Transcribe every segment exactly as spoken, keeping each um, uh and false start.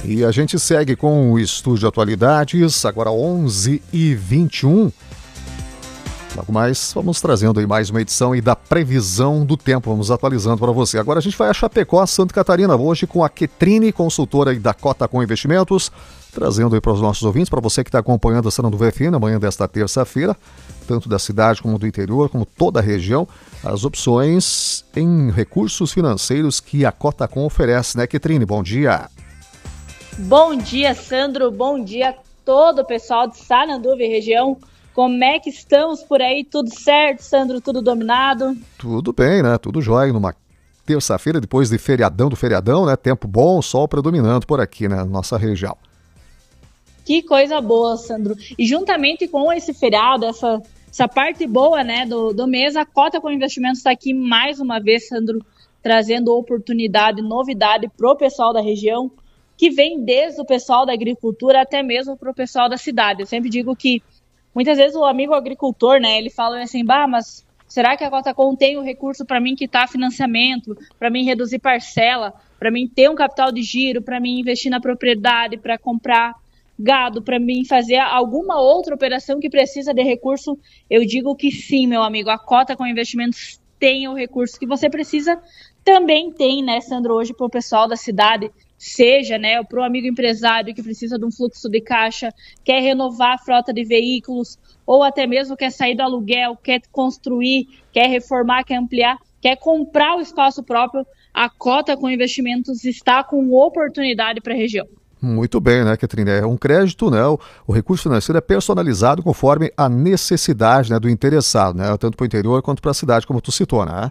E a gente segue com o Estúdio Atualidades, agora onze e vinte e um. Logo mais, vamos trazendo aí mais uma edição e da previsão do tempo, vamos atualizando para você. Agora a gente vai a Chapecó, Santa Catarina, hoje com a Ketrine, consultora aí da Cotacom Investimentos, trazendo aí para os nossos ouvintes, para você que está acompanhando a Sanando V F na manhã desta terça-feira, tanto da cidade como do interior, como toda a região, as opções em recursos financeiros que a Cotacom oferece, né, Ketrine? Bom dia! Bom dia, Sandro, bom dia a todo o pessoal de Sananduva e região. Como é que estamos por aí? Tudo certo, Sandro? Tudo dominado? Tudo bem, né? Tudo jóia numa terça-feira, depois de feriadão do feriadão, né? Tempo bom, sol predominando por aqui, né? Nossa região. Que coisa boa, Sandro. E juntamente com esse feriado, essa, essa parte boa, né, do, do mês, a Cotacom Investimentos está aqui mais uma vez, Sandro, trazendo oportunidade, novidade para o pessoal da região, que vem desde o pessoal da agricultura até mesmo para o pessoal da cidade. Eu sempre digo que muitas vezes o amigo agricultor, né, ele fala assim, bah, mas será que a Cotacom tem o recurso para mim quitar financiamento, para mim reduzir parcela, para mim ter um capital de giro, para mim investir na propriedade, para comprar gado, para mim fazer alguma outra operação que precisa de recurso? Eu digo que sim, meu amigo, a Cotacom Investimentos tem o recurso que você precisa, também tem, né, Sandro, hoje para o pessoal da cidade, seja, né, para o amigo empresário que precisa de um fluxo de caixa, quer renovar a frota de veículos, ou até mesmo quer sair do aluguel, quer construir, quer reformar, quer ampliar, quer comprar o espaço próprio, a Cotacom Investimentos está com oportunidade para a região. Muito bem, né, Ketrine? É um crédito, né? O, o recurso financeiro é personalizado conforme a necessidade, né, do interessado, né? Tanto para o interior quanto para a cidade, como tu citou, né?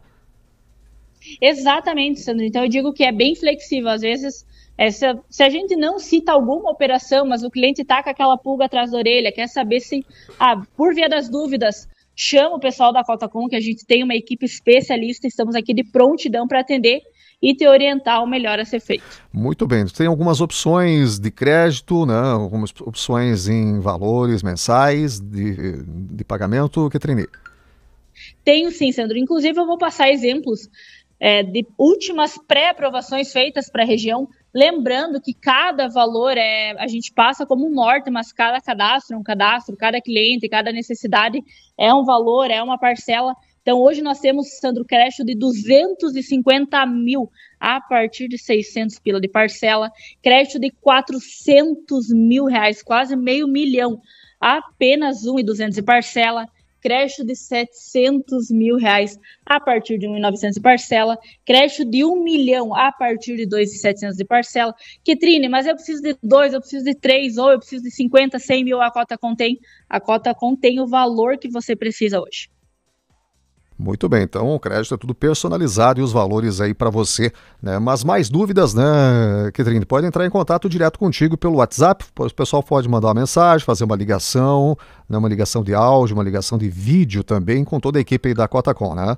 Exatamente, Sandro. Então eu digo que é bem flexível. Às vezes, é, se, a, se a gente não cita alguma operação, mas o cliente está com aquela pulga atrás da orelha, quer saber se, ah, por via das dúvidas, chama o pessoal da Cotacom, que a gente tem uma equipe especialista, estamos aqui de prontidão para atender e te orientar o melhor a ser feito. Muito bem. Tem algumas opções de crédito, né? Algumas opções em valores mensais de, de pagamento, Ketrine? Tenho sim, Sandro. Inclusive eu vou passar exemplos É, de últimas pré-aprovações feitas para a região, lembrando que cada valor é, a gente passa como um norte, mas cada cadastro é um cadastro, cada cliente, cada necessidade é um valor, é uma parcela. Então hoje nós temos, Sandro, crédito de duzentos e cinquenta mil a partir de seiscentos pila de parcela, crédito de quatrocentos mil reais, quase meio milhão, apenas um e duzentos de parcela, crédito de setecentos mil reais a partir de um e novecentos de parcela, crédito de um milhão a partir de dois e setecentos de parcela. Ketrine, mas eu preciso de dois, eu preciso de três, ou eu preciso de cinquenta, cem mil, a Cotacom tem. A Cotacom tem o valor que você precisa hoje. Muito bem, então o crédito é tudo personalizado e os valores aí para você, né? Mas mais dúvidas, né, Ketrine? Pode entrar em contato direto contigo pelo WhatsApp, o pessoal pode mandar uma mensagem, fazer uma ligação, né, uma ligação de áudio, uma ligação de vídeo também com toda a equipe aí da Cotacom, né?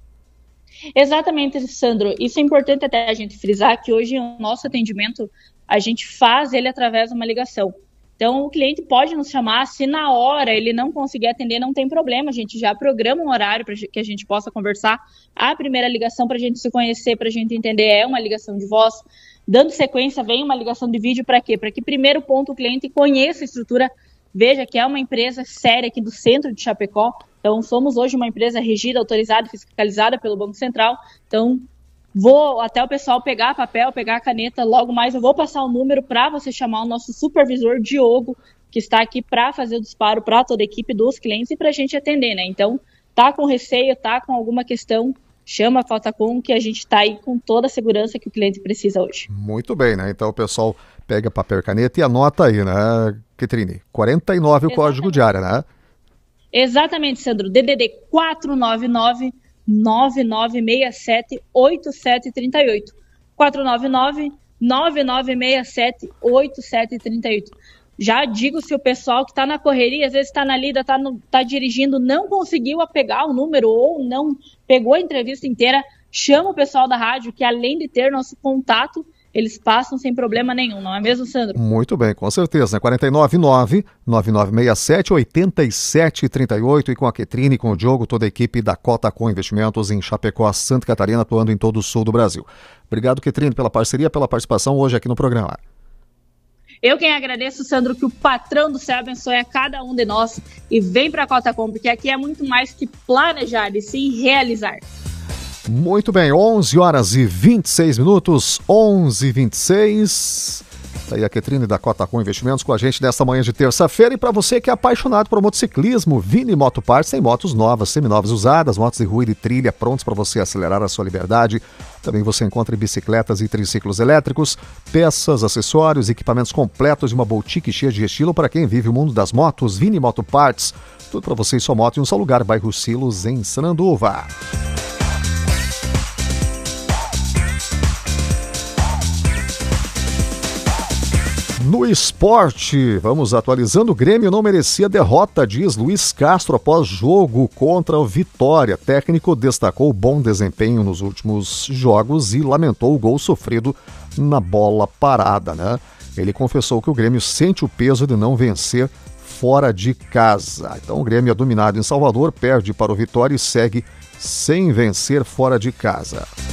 Exatamente, Sandro. Isso é importante até a gente frisar que hoje o nosso atendimento, a gente faz ele através de uma ligação. Então, o cliente pode nos chamar, se na hora ele não conseguir atender, não tem problema, a gente já programa um horário para que a gente possa conversar. A primeira ligação para a gente se conhecer, para a gente entender, é uma ligação de voz. Dando sequência, vem uma ligação de vídeo para quê? Para que, primeiro ponto, o cliente conheça a estrutura, veja que é uma empresa séria aqui do centro de Chapecó. Então, somos hoje uma empresa regida, autorizada e fiscalizada pelo Banco Central. Então, vou até o pessoal pegar papel, pegar a caneta, logo mais eu vou passar o número para você chamar o nosso supervisor Diogo, que está aqui para fazer o disparo para toda a equipe dos clientes e para a gente atender, né? Então, tá com receio, tá com alguma questão, chama a Cotacom que a gente está aí com toda a segurança que o cliente precisa hoje. Muito bem, né? Então o pessoal pega papel e caneta e anota aí, né, Ketrine? quarenta e nove o Exatamente. Código de área, né? Exatamente, Sandro. D D D quatro nove nove, nove nove seis sete, oito sete três oito. quatro nove nove, nove nove seis sete, oito sete três oito. Já digo, se o pessoal que está na correria, às vezes está na lida, está tá dirigindo, não conseguiu pegar o número ou não pegou a entrevista inteira, chama o pessoal da rádio, que além de ter nosso contato, eles passam sem problema nenhum, não é mesmo, Sandro? Muito bem, com certeza, né? quarenta e nove nove, nove nove seis sete, oito sete três oito e com a Ketrine, com o Diogo, toda a equipe da Cotacom Investimentos em Chapecó, Santa Catarina, atuando em todo o sul do Brasil. Obrigado, Ketrine, pela parceria, pela participação hoje aqui no programa. Eu quem agradeço, Sandro, que o patrão do céu abençoe a cada um de nós e vem para a Cotacom, porque aqui é muito mais que planejar e sim realizar. Muito bem, onze horas e vinte e seis minutos, onze e vinte e seis. Está aí a Ketrine da Cotacom Investimentos com a gente nesta manhã de terça-feira. E para você que é apaixonado por motociclismo, Vini Moto Parts tem motos novas, seminovas usadas, motos de rua e de trilha prontos para você acelerar a sua liberdade. Também você encontra bicicletas e triciclos elétricos, peças, acessórios, equipamentos completos de uma boutique cheia de estilo para quem vive o mundo das motos. Vini Moto Parts, tudo para você e sua moto em um só lugar, bairro Silos, em Sananduva. No esporte, vamos atualizando. O Grêmio não merecia derrota, diz Luiz Castro após jogo contra o Vitória. Técnico destacou o bom desempenho nos últimos jogos e lamentou o gol sofrido na bola parada, né? Ele confessou que o Grêmio sente o peso de não vencer fora de casa. Então o Grêmio é dominado em Salvador, perde para o Vitória e segue sem vencer fora de casa.